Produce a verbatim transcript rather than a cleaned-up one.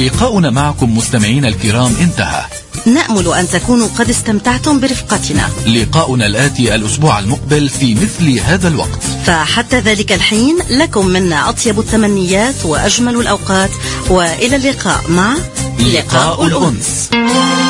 لقاؤنا معكم مستمعين الكرام انتهى. نأمل أن تكونوا قد استمتعتم برفقتنا. لقاؤنا الآتي الأسبوع المقبل في مثل هذا الوقت، فحتى ذلك الحين لكم منا أطيب التمنيات وأجمل الأوقات، وإلى اللقاء مع لقاء الأنس.